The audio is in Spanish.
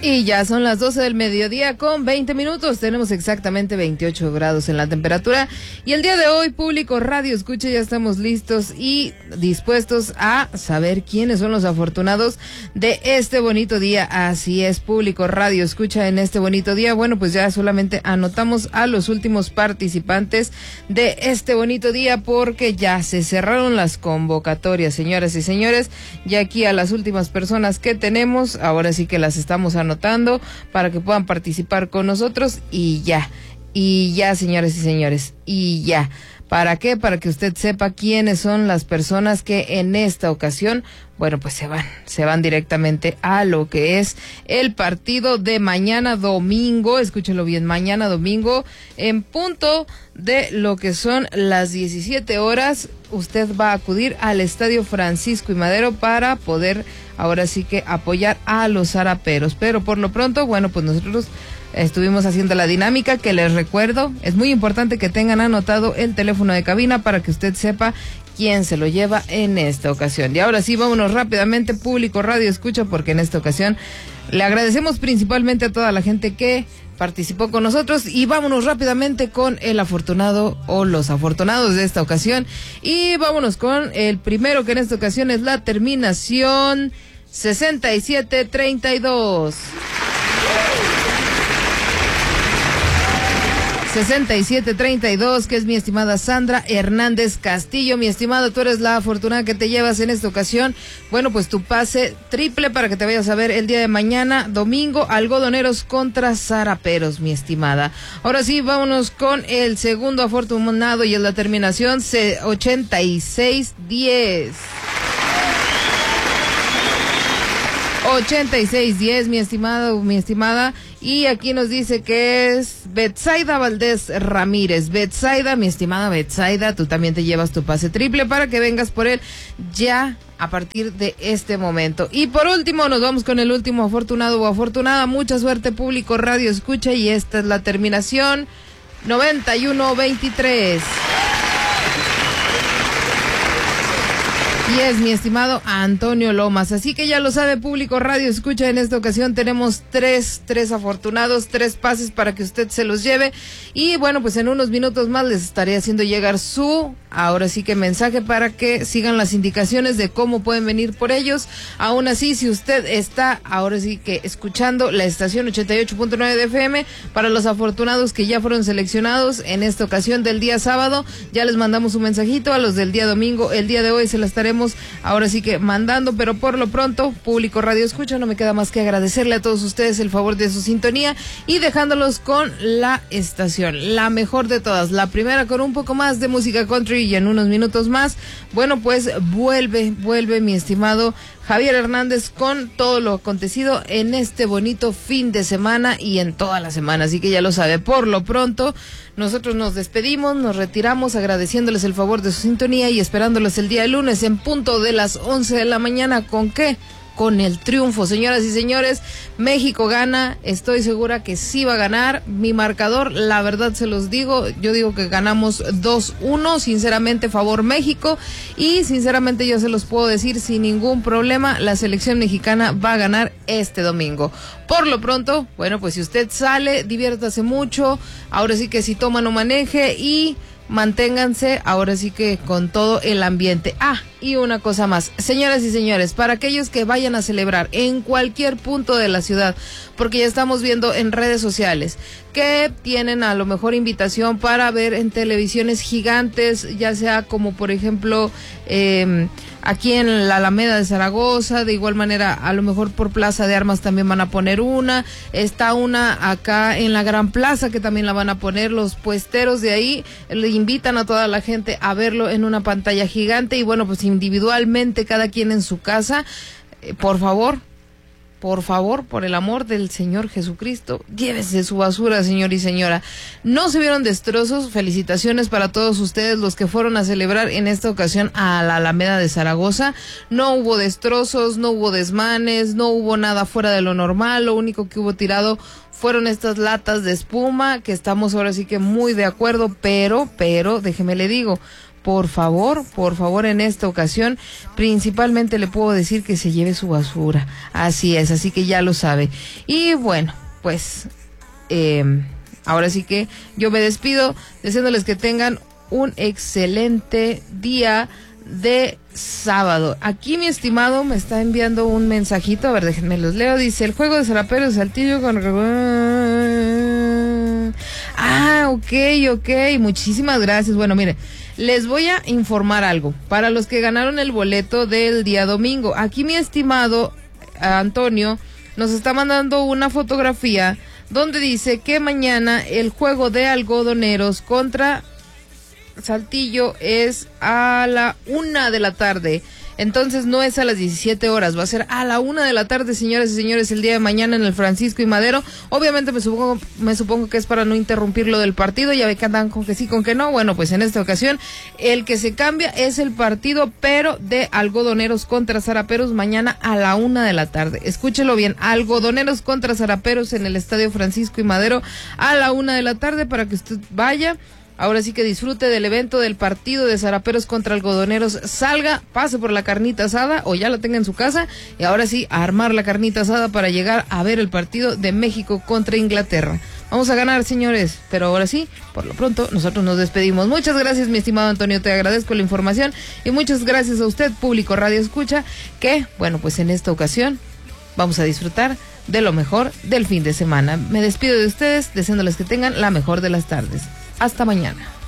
Y ya son las 12 del mediodía con 20 minutos. Tenemos exactamente 28 grados en la temperatura. Y el día de hoy, público Radio Escucha, ya estamos listos y dispuestos a saber quiénes son los afortunados de este bonito día. Así es, público Radio Escucha, en este bonito día. Bueno, pues ya solamente anotamos a los últimos participantes de este bonito día porque ya se cerraron las convocatorias, señoras y señores. Y aquí a las últimas personas que tenemos, ahora sí que las estamos anotando para que puedan participar con nosotros y ya, señores y señores, y ya. ¿Para qué? Para que usted sepa quiénes son las personas que en esta ocasión, bueno, pues se van directamente a lo que es el partido de mañana domingo. Escúchelo bien, mañana domingo, en punto de lo que son las 17 horas, usted va a acudir al Estadio Francisco y Madero para poder, ahora sí que apoyar a los zaraperos. Pero por lo pronto, bueno, pues nosotros estuvimos haciendo la dinámica que les recuerdo. Es muy importante que tengan anotado el teléfono de cabina para que usted sepa quién se lo lleva en esta ocasión. Y ahora sí, vámonos rápidamente, público Radio Escucha, porque en esta ocasión le agradecemos principalmente a toda la gente que participó con nosotros y vámonos rápidamente con el afortunado o los afortunados de esta ocasión. Y vámonos con el primero, que en esta ocasión es la terminación 6732. 6732, que es mi estimada Sandra Hernández Castillo. Mi estimado, tú eres la afortunada que te llevas en esta ocasión. Bueno, pues tu pase triple para que te vayas a ver el día de mañana, domingo, Algodoneros contra Zaraperos, mi estimada. Ahora sí, vámonos con el segundo afortunado y es la terminación 8610. 8610, mi estimado, mi estimada. Y aquí nos dice que es Betsaida Valdés Ramírez. Betsaida, mi estimada Betsaida, tú también te llevas tu pase triple para que vengas por él ya a partir de este momento. Y por último, nos vamos con el último afortunado o afortunada. Mucha suerte, público Radio Escucha, y esta es la terminación 9123. Y es mi estimado Antonio Lomas. Así que ya lo sabe, público Radio Escucha, en esta ocasión tenemos tres afortunados, 3 pases para que usted se los lleve. Y bueno, pues en unos minutos más les estaré haciendo llegar su, ahora sí que mensaje, para que sigan las indicaciones de cómo pueden venir por ellos. Aún así, si usted está ahora sí que escuchando la estación 88.9 de FM, para los afortunados que ya fueron seleccionados en esta ocasión del día sábado, ya les mandamos un mensajito. A los del día domingo, el día de hoy se la estaremos ahora sí que mandando, pero por lo pronto, público Radio Escucha, no me queda más que agradecerle a todos ustedes el favor de su sintonía y dejándolos con la estación, la mejor de todas, la primera, con un poco más de música country. Y en unos minutos más, bueno, pues vuelve mi estimado Javier Hernández con todo lo acontecido en este bonito fin de semana y en toda la semana. Así que ya lo sabe. Por lo pronto, nosotros nos despedimos, nos retiramos agradeciéndoles el favor de su sintonía y esperándoles el día de lunes en punto de las 11 de la mañana. ¿Con qué? Con el triunfo, señoras y señores. México gana, estoy segura que sí va a ganar. Mi marcador, la verdad se los digo, yo digo que ganamos 2-1, sinceramente favor México, y sinceramente yo se los puedo decir sin ningún problema, la selección mexicana va a ganar este domingo. Por lo pronto, bueno, pues si usted sale, diviértase mucho, ahora sí que si toma no maneje y manténganse ahora sí que con todo el ambiente. Y una cosa más, señoras y señores, para aquellos que vayan a celebrar en cualquier punto de la ciudad, porque ya estamos viendo en redes sociales que tienen a lo mejor invitación para ver en televisiones gigantes, ya sea como por ejemplo aquí en la Alameda de Zaragoza, de igual manera a lo mejor por Plaza de Armas también van a poner una, está una acá en la Gran Plaza que también la van a poner, los puesteros de ahí le invitan a toda la gente a verlo en una pantalla gigante. Y bueno, pues individualmente cada quien en su casa, por favor, por el amor del Señor Jesucristo, llévese su basura, señor y señora. No se vieron destrozos, felicitaciones para todos ustedes los que fueron a celebrar en esta ocasión a la Alameda de Zaragoza. No hubo destrozos, no hubo desmanes, no hubo nada fuera de lo normal. Lo único que hubo tirado fueron estas latas de espuma, que estamos ahora sí que muy de acuerdo, pero déjeme le digo, por favor, en esta ocasión, principalmente le puedo decir que se lleve su basura. Así es, así que ya lo sabe. Y bueno, pues ahora sí que yo me despido deseándoles que tengan un excelente día de sábado. Aquí mi estimado me está enviando un mensajito, a ver, déjenme los leo. Dice: el juego de Zaraperos Saltillo con... ok, muchísimas gracias. Bueno, mire, les voy a informar algo para los que ganaron el boleto del día domingo. Aquí mi estimado Antonio nos está mandando una fotografía donde dice que mañana el juego de Algodoneros contra Saltillo es a la 1 de la tarde. Entonces no es a las 17 horas, va a ser a la 1 de la tarde, señoras y señores, el día de mañana en el Francisco y Madero. Obviamente me supongo que es para no interrumpir lo del partido, ya ve que andan con que sí, con que no. Bueno, pues en esta ocasión el que se cambia es el partido, pero de Algodoneros contra Zaraperos mañana a la 1 de la tarde. Escúchelo bien, Algodoneros contra Zaraperos en el Estadio Francisco y Madero a la 1 de la tarde para que usted vaya. Ahora sí que disfrute del evento del partido de Zaraperos contra Algodoneros, salga, pase por la carnita asada o ya la tenga en su casa y ahora sí a armar la carnita asada para llegar a ver el partido de México contra Inglaterra. Vamos a ganar, señores, pero ahora sí, por lo pronto nosotros nos despedimos. Muchas gracias, mi estimado Antonio, te agradezco la información y muchas gracias a usted, público Radio Escucha, que, bueno, pues en esta ocasión vamos a disfrutar de lo mejor del fin de semana. Me despido de ustedes deseándoles que tengan la mejor de las tardes. Hasta mañana.